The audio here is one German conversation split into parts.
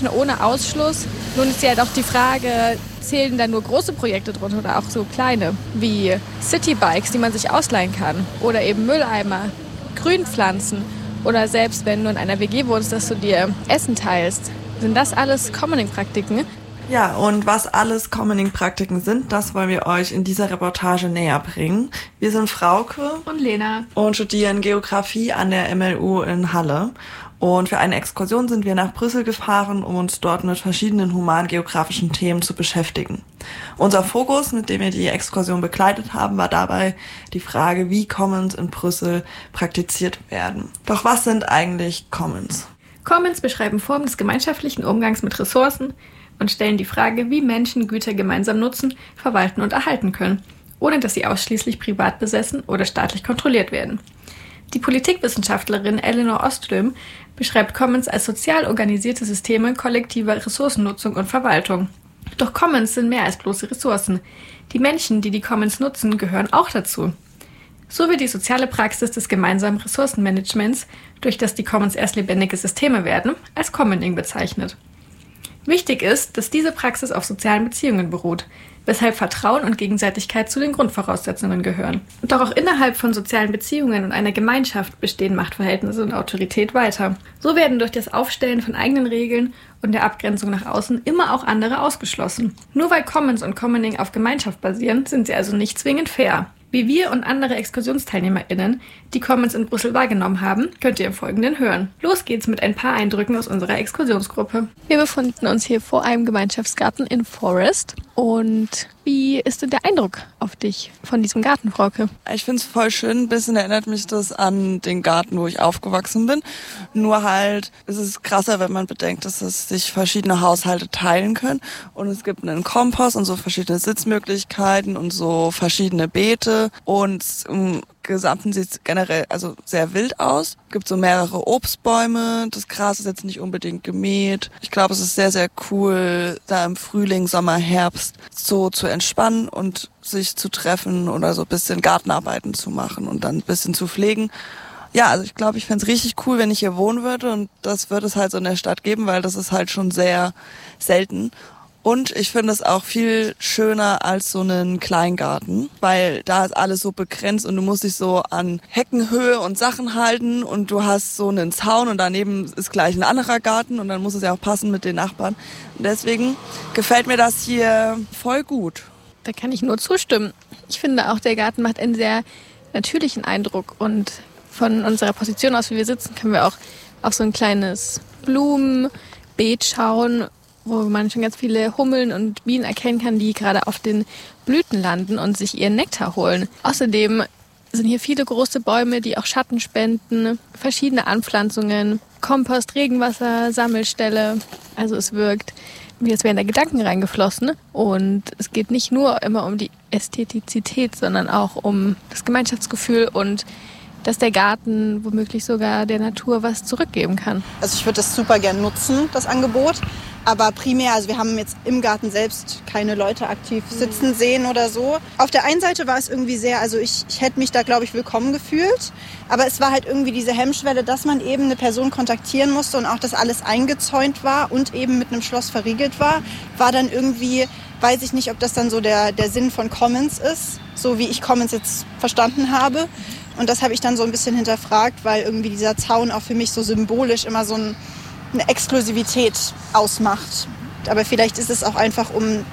Ohne Ausschluss. Nun ist ja halt auch die Frage, zählen da nur große Projekte drunter oder auch so kleine, wie Citybikes, die man sich ausleihen kann, oder eben Mülleimer, Grünpflanzen oder selbst wenn du in einer WG wohnst, dass du dir Essen teilst. Sind das alles Commoning-Praktiken? Ja, und was alles Commoning-Praktiken sind, das wollen wir euch in dieser Reportage näher bringen. Wir sind Frauke Und Lena und studieren Geografie an der MLU in Halle. Und für eine Exkursion sind wir nach Brüssel gefahren, um uns dort mit verschiedenen humangeografischen Themen zu beschäftigen. Unser Fokus, mit dem wir die Exkursion begleitet haben, war dabei die Frage, wie Commons in Brüssel praktiziert werden. Doch was sind eigentlich Commons? Commons beschreiben Formen des gemeinschaftlichen Umgangs mit Ressourcen und stellen die Frage, wie Menschen Güter gemeinsam nutzen, verwalten und erhalten können, ohne dass sie ausschließlich privat besessen oder staatlich kontrolliert werden. Die Politikwissenschaftlerin Elinor Ostrom beschreibt Commons als sozial organisierte Systeme kollektiver Ressourcennutzung und Verwaltung. Doch Commons sind mehr als bloße Ressourcen. Die Menschen, die die Commons nutzen, gehören auch dazu. So wird die soziale Praxis des gemeinsamen Ressourcenmanagements, durch das die Commons erst lebendige Systeme werden, als Commoning bezeichnet. Wichtig ist, dass diese Praxis auf sozialen Beziehungen beruht, weshalb Vertrauen und Gegenseitigkeit zu den Grundvoraussetzungen gehören. Doch auch innerhalb von sozialen Beziehungen und einer Gemeinschaft bestehen Machtverhältnisse und Autorität weiter. So werden durch das Aufstellen von eigenen Regeln und der Abgrenzung nach außen immer auch andere ausgeschlossen. Nur weil Commons und Commoning auf Gemeinschaft basieren, sind sie also nicht zwingend fair. Wie wir und andere ExkursionsteilnehmerInnen die Commons in Brüssel wahrgenommen haben, könnt ihr im Folgenden hören. Los geht's mit ein paar Eindrücken aus unserer Exkursionsgruppe. Wir befinden uns hier vor einem Gemeinschaftsgarten in Forest. Und wie ist denn der Eindruck auf dich von diesem Garten, Frauke? Ich finde es voll schön. Ein bisschen erinnert mich das an den Garten, wo ich aufgewachsen bin. Nur halt ist es krasser, wenn man bedenkt, dass es sich verschiedene Haushalte teilen können. Und es gibt einen Kompost und so verschiedene Sitzmöglichkeiten und so verschiedene Beete. Und im Gesamten sieht es generell also sehr wild aus. Es gibt so mehrere Obstbäume. Das Gras ist jetzt nicht unbedingt gemäht. Ich glaube, es ist sehr, sehr cool, da im Frühling, Sommer, Herbst so zu entspannen und sich zu treffen oder so ein bisschen Gartenarbeiten zu machen und dann ein bisschen zu pflegen. Ja, also ich glaube, ich fände es richtig cool, wenn ich hier wohnen würde, und das wird es halt so in der Stadt geben, weil das ist halt schon sehr selten. Und ich finde es auch viel schöner als so einen Kleingarten, weil da ist alles so begrenzt und du musst dich so an Heckenhöhe und Sachen halten und du hast so einen Zaun und daneben ist gleich ein anderer Garten und dann muss es ja auch passen mit den Nachbarn. Und deswegen gefällt mir das hier voll gut. Da kann ich nur zustimmen. Ich finde auch, der Garten macht einen sehr natürlichen Eindruck und von unserer Position aus, wie wir sitzen, können wir auch auf so ein kleines Blumenbeet schauen, wo man schon ganz viele Hummeln und Bienen erkennen kann, die gerade auf den Blüten landen und sich ihren Nektar holen. Außerdem sind hier viele große Bäume, die auch Schatten spenden, verschiedene Anpflanzungen, Kompost, Regenwasser, Sammelstelle. Also es wirkt, wie als wären da Gedanken reingeflossen. Und es geht nicht nur immer um die Ästhetizität, sondern auch um das Gemeinschaftsgefühl und dass der Garten womöglich sogar der Natur was zurückgeben kann. Also ich würde das super gern nutzen, das Angebot. Aber primär, also wir haben jetzt im Garten selbst keine Leute aktiv sitzen sehen oder so. Auf der einen Seite war es irgendwie sehr, also ich hätte mich da, glaube ich, willkommen gefühlt. Aber es war halt irgendwie diese Hemmschwelle, dass man eben eine Person kontaktieren musste und auch, dass alles eingezäunt war und eben mit einem Schloss verriegelt war dann irgendwie, weiß ich nicht, ob das dann so der Sinn von Commons ist, so wie ich Commons jetzt verstanden habe. Und das habe ich dann so ein bisschen hinterfragt, weil irgendwie dieser Zaun auch für mich so symbolisch immer so eine Exklusivität ausmacht. Aber vielleicht ist es auch einfach, um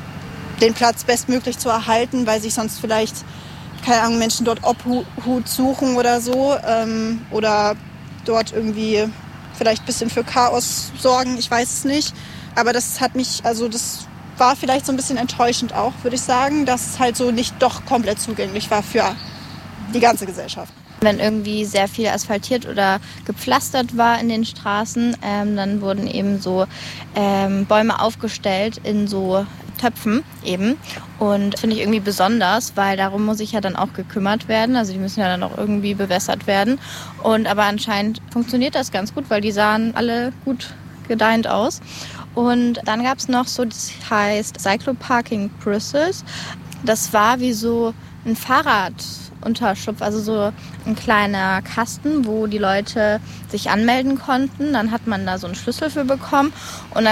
den Platz bestmöglich zu erhalten, weil sich sonst vielleicht, keine Ahnung, Menschen dort Obhut suchen oder so. Oder dort irgendwie vielleicht ein bisschen für Chaos sorgen, ich weiß es nicht. Aber das hat mich, also das war vielleicht so ein bisschen enttäuschend auch, würde ich sagen, dass es halt so nicht doch komplett zugänglich war für die ganze Gesellschaft. Wenn irgendwie sehr viel asphaltiert oder gepflastert war in den Straßen, dann wurden eben so Bäume aufgestellt in so Töpfen eben. Und finde ich irgendwie besonders, weil darum muss sich ja dann auch gekümmert werden. Also die müssen ja dann auch irgendwie bewässert werden. Aber anscheinend funktioniert das ganz gut, weil die sahen alle gut gedeiht aus. Und dann gab es noch so, das heißt Cycloparking Brussels. Das war wie so ein Fahrradunterschlupf, also so ein kleiner Kasten, wo die Leute sich anmelden konnten. Dann hat man da so einen Schlüssel für bekommen und dann